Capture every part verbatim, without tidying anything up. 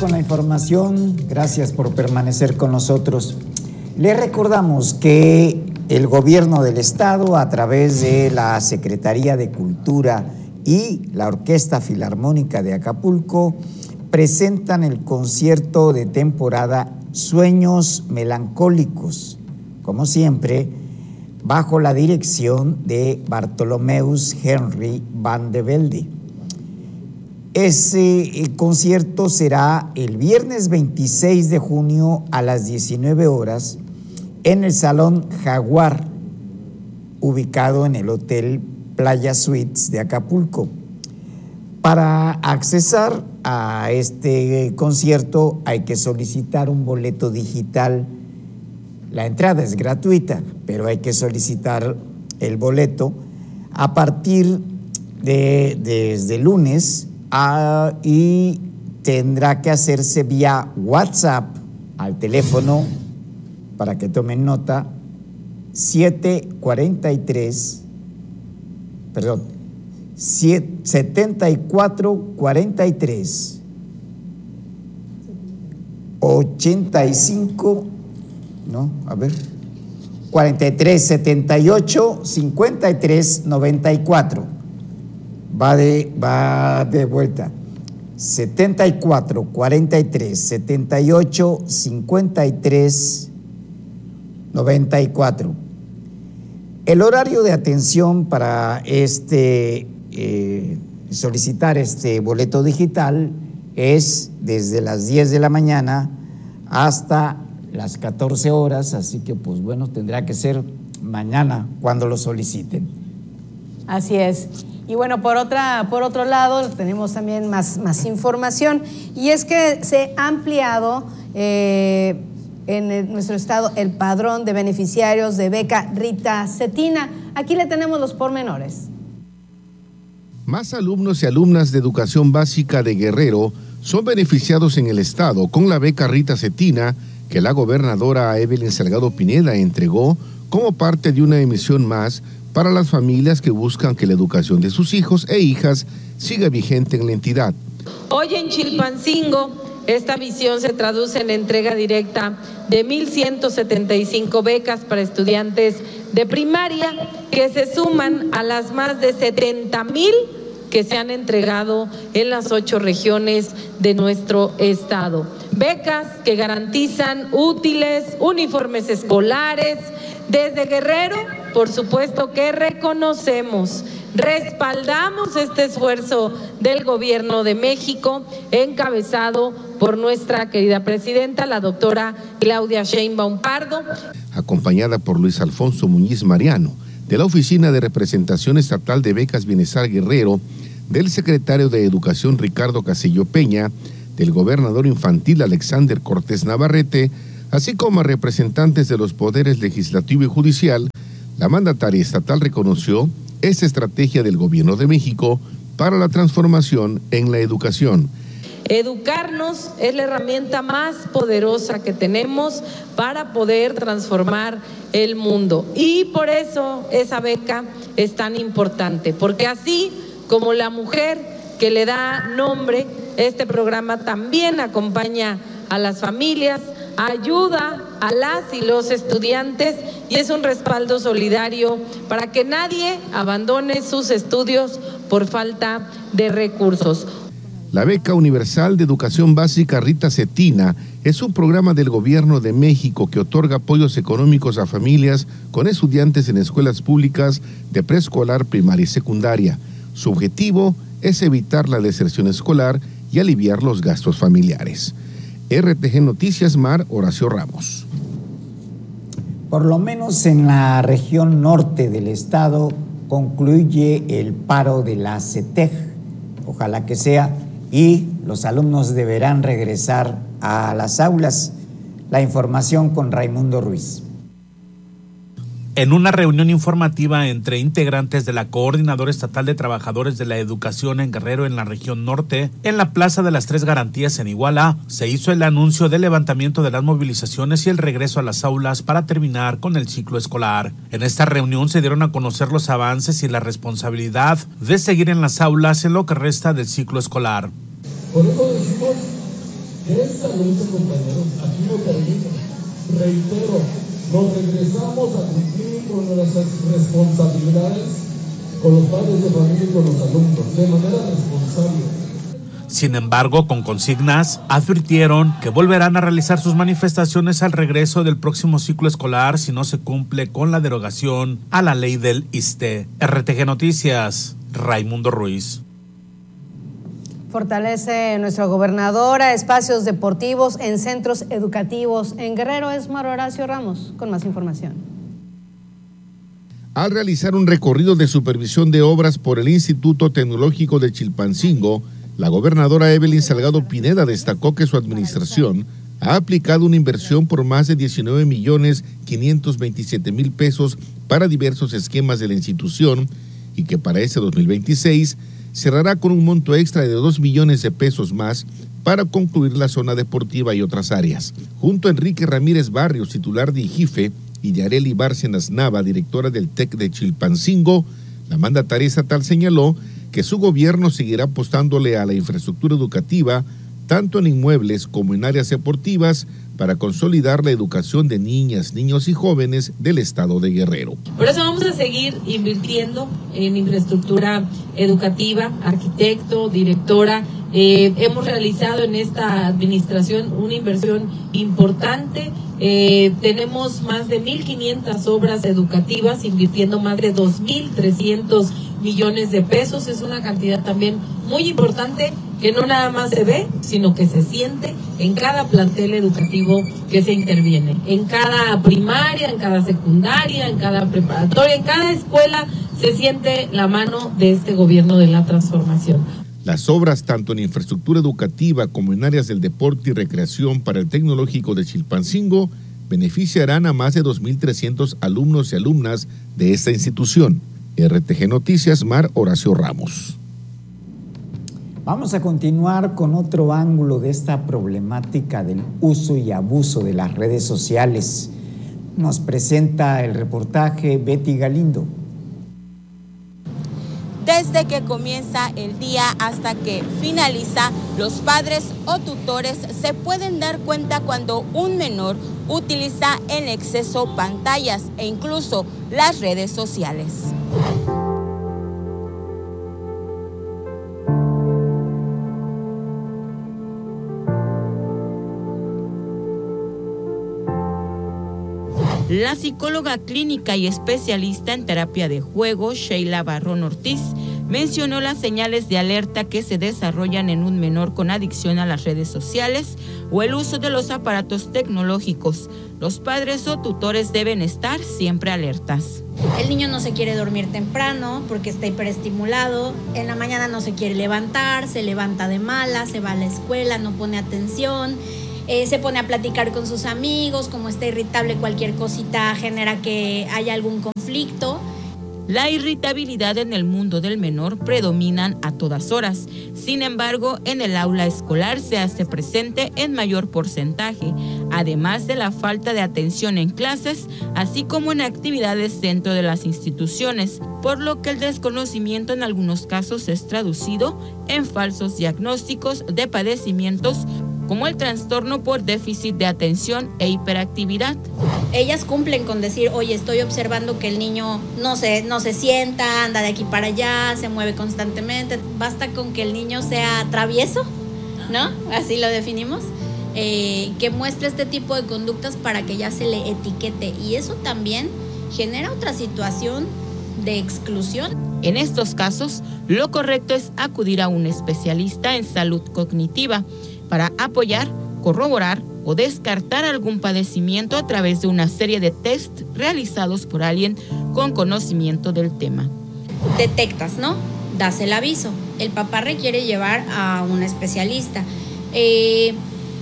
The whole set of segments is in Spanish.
con la información. Gracias por permanecer con nosotros. Les recordamos que el gobierno del estado, a través de la Secretaría de Cultura y la Orquesta Filarmónica de Acapulco, presentan el concierto de temporada Sueños Melancólicos, como siempre, bajo la dirección de Bartolomeus Henry van de Velde. Ese concierto será el viernes veintiséis de junio a las diecinueve horas en el Salón Jaguar, ubicado en el Hotel Playa Suites de Acapulco. Para accesar a este concierto hay que solicitar un boleto digital. La entrada es gratuita, pero hay que solicitar el boleto a partir de desde lunes a, y tendrá que hacerse vía WhatsApp al teléfono, para que tomen nota, siete cuarenta y tres, perdón, setenta y cuatro cuarenta y tres, ochenta y cinco, no, a ver, cuarenta y tres, setenta y ocho, cincuenta y tres, noventa y cuatro. Va de, va de vuelta. setenta y cuatro, cuarenta y tres, setenta y ocho, cincuenta y tres, noventa y cuatro. El horario de atención para este eh, solicitar este boleto digital es desde las diez de la mañana hasta las catorce horas, así que pues bueno, tendrá que ser mañana cuando lo soliciten. Así es. Y bueno, por otra, por otro lado, tenemos también más, más información, y es que se ha ampliado eh, en el, nuestro estado el padrón de beneficiarios de beca Rita Cetina. Aquí le tenemos los pormenores. Más alumnos y alumnas de educación básica de Guerrero son beneficiados en el estado con la beca Rita Cetina, que la gobernadora Evelyn Salgado Pineda entregó como parte de una emisión más para las familias que buscan que la educación de sus hijos e hijas siga vigente en la entidad. Hoy en Chilpancingo, esta visión se traduce en la entrega directa de mil ciento setenta y cinco becas para estudiantes de primaria, que se suman a las más de setenta mil que se han entregado en las ocho regiones de nuestro estado. Becas que garantizan útiles, uniformes escolares. Desde Guerrero, por supuesto que reconocemos, respaldamos este esfuerzo del gobierno de México, encabezado por nuestra querida presidenta, la doctora Claudia Sheinbaum Pardo. Acompañada por Luis Alfonso Muñiz Mariano, de la Oficina de Representación Estatal de Becas Bienestar Guerrero, del secretario de Educación Ricardo Casillo Peña, del gobernador infantil Alexander Cortés Navarrete, así como a representantes de los poderes legislativo y judicial, la mandataria estatal reconoció esta estrategia del gobierno de México para la transformación en la educación. Educarnos es la herramienta más poderosa que tenemos para poder transformar el mundo. Y por eso esa beca es tan importante, porque así como la mujer que le da nombre, este programa también acompaña a las familias, ayuda a las y los estudiantes y es un respaldo solidario para que nadie abandone sus estudios por falta de recursos. La Beca Universal de Educación Básica Rita Cetina es un programa del Gobierno de México que otorga apoyos económicos a familias con estudiantes en escuelas públicas de preescolar, primaria y secundaria. Su objetivo es evitar la deserción escolar y aliviar los gastos familiares. R T G Noticias, Mar Horacio Ramos. Por lo menos en la región norte del estado concluye el paro de la CETEG. Ojalá que sea, y los alumnos deberán regresar a las aulas. La información con Raimundo Ruiz. En una reunión informativa entre integrantes de la Coordinadora Estatal de Trabajadores de la Educación en Guerrero en la región norte, en la Plaza de las Tres Garantías en Iguala, se hizo el anuncio del levantamiento de las movilizaciones y el regreso a las aulas para terminar con el ciclo escolar. En esta reunión se dieron a conocer los avances y la responsabilidad de seguir en las aulas en lo que resta del ciclo escolar. Por eso decimos Esta lucha, compañeros, aquí no termina. Reitero, nos regresamos a cumplir con nuestras responsabilidades con los padres de familia y con los alumnos, de manera responsable. Sin embargo, con consignas, advirtieron que volverán a realizar sus manifestaciones al regreso del próximo ciclo escolar si no se cumple con la derogación a la ley del ISSSTE. R T G Noticias, Raimundo Ruiz. Fortalece nuestra gobernadora espacios deportivos en centros educativos. En Guerrero es Mar Horacio Ramos con más información. Al realizar un recorrido de supervisión de obras por el Instituto Tecnológico de Chilpancingo, la gobernadora Evelyn Salgado Pineda destacó que su administración ha aplicado una inversión por más de diecinueve millones quinientos veintisiete mil pesos para diversos esquemas de la institución y que para este dos mil veintiséis cerrará con un monto extra de dos millones de pesos más para concluir la zona deportiva y otras áreas. Junto a Enrique Ramírez Barrios, titular de IGIFE, y de Arely Bárcenas Nava, directora del TEC de Chilpancingo, la mandataria estatal señaló que su gobierno seguirá apostándole a la infraestructura educativa, tanto en inmuebles como en áreas deportivas, para consolidar la educación de niñas, niños y jóvenes del estado de Guerrero. Por eso vamos a seguir invirtiendo en infraestructura educativa, arquitecto, directora. Eh, hemos realizado en esta administración una inversión importante. Eh, tenemos más de mil quinientas obras educativas, invirtiendo más de dos mil trescientos millones de pesos. Es una cantidad también muy importante que no nada más se ve, sino que se siente en cada plantel educativo que se interviene, en cada primaria, en cada secundaria, en cada preparatoria, en cada escuela se siente la mano de este gobierno de la transformación. Las obras, tanto en infraestructura educativa como en áreas del deporte y recreación para el Tecnológico de Chilpancingo, beneficiarán a más de dos mil trescientos alumnos y alumnas de esta institución. R T G Noticias, Mar Horacio Ramos. Vamos a continuar con otro ángulo de esta problemática del uso y abuso de las redes sociales. Nos presenta el reportaje Betty Galindo. Desde que comienza el día hasta que finaliza, los padres o tutores se pueden dar cuenta cuando un menor utiliza en exceso pantallas e incluso las redes sociales. La psicóloga clínica y especialista en terapia de juego, Sheila Barrón Ortiz, mencionó las señales de alerta que se desarrollan en un menor con adicción a las redes sociales o el uso de los aparatos tecnológicos. Los padres o tutores deben estar siempre alertas. El niño no se quiere dormir temprano porque está hiperestimulado, en la mañana no se quiere levantar, se levanta de mala, se va a la escuela, no pone atención. Eh, se pone a platicar con sus amigos, como está irritable, cualquier cosita genera que haya algún conflicto. La irritabilidad en el mundo del menor predominan a todas horas. Sin embargo, en el aula escolar se hace presente en mayor porcentaje, además de la falta de atención en clases, así como en actividades dentro de las instituciones, por lo que el desconocimiento en algunos casos es traducido en falsos diagnósticos de padecimientos como el trastorno por déficit de atención e hiperactividad. Ellas cumplen con decir, oye, estoy observando que el niño no se, no se sienta, anda de aquí para allá, se mueve constantemente. Basta con que el niño sea travieso, ¿no? Así lo definimos. Eh, que muestre este tipo de conductas para que ya se le etiquete. Y eso también genera otra situación de exclusión. En estos casos, lo correcto es acudir a un especialista en salud cognitiva para apoyar, corroborar o descartar algún padecimiento a través de una serie de test realizados por alguien con conocimiento del tema. Detectas, ¿no? Das el aviso. El papá requiere llevar a un especialista. Eh,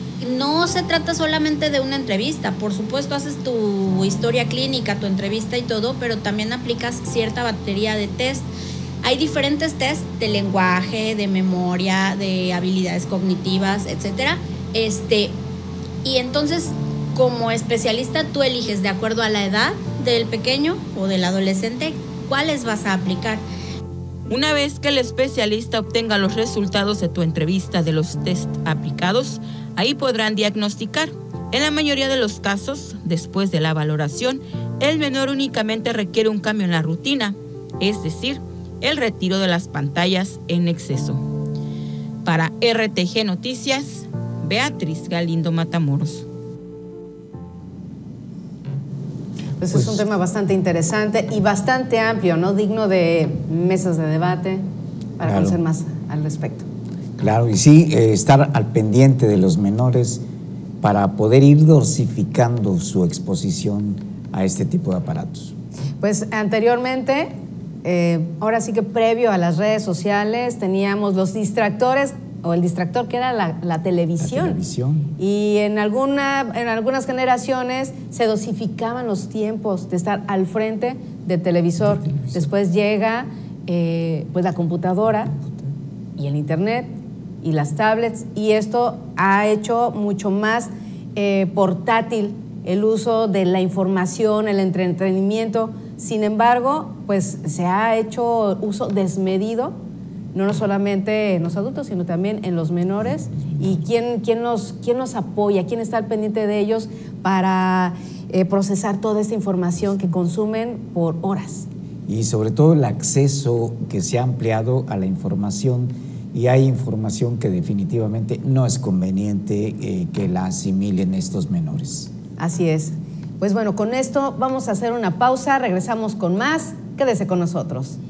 no se trata solamente de una entrevista. Por supuesto, haces tu historia clínica, tu entrevista y todo, pero también aplicas cierta batería de test. Hay diferentes test de lenguaje, de memoria, de habilidades cognitivas, etcétera. Este, y entonces, como especialista, tú eliges de acuerdo a la edad del pequeño o del adolescente cuáles vas a aplicar. Una vez que el especialista obtenga los resultados de tu entrevista de los test aplicados, ahí podrán diagnosticar. En la mayoría de los casos, después de la valoración, el menor únicamente requiere un cambio en la rutina, es decir, el retiro de las pantallas en exceso. Para R T G Noticias, Beatriz Galindo Matamoros. Pues, pues es un tema bastante interesante y bastante amplio, ¿no? Digno de mesas de debate para claro. conocer más al respecto. Claro, y sí, eh, estar al pendiente de los menores para poder ir dosificando su exposición a este tipo de aparatos. Pues anteriormente, eh, ahora sí que previo a las redes sociales, teníamos los distractores o el distractor que era la, la televisión. La televisión. Y en, alguna, en algunas generaciones se dosificaban los tiempos de estar al frente del televisor. De televisor. Después llega eh, pues la computadora y el internet y las tablets, y esto ha hecho mucho más eh, portátil el uso de la información, el entretenimiento. Sin embargo, pues se ha hecho uso desmedido, no solamente en los adultos, sino también en los menores. ¿Y quién, quién, nos, quién nos apoya? ¿Quién está al pendiente de ellos para eh, procesar toda esta información que consumen por horas? Y sobre todo el acceso que se ha ampliado a la información, y hay información que definitivamente no es conveniente eh, que la asimilen estos menores. Así es. Pues bueno, con esto vamos a hacer una pausa, regresamos con más. Quédese con nosotros.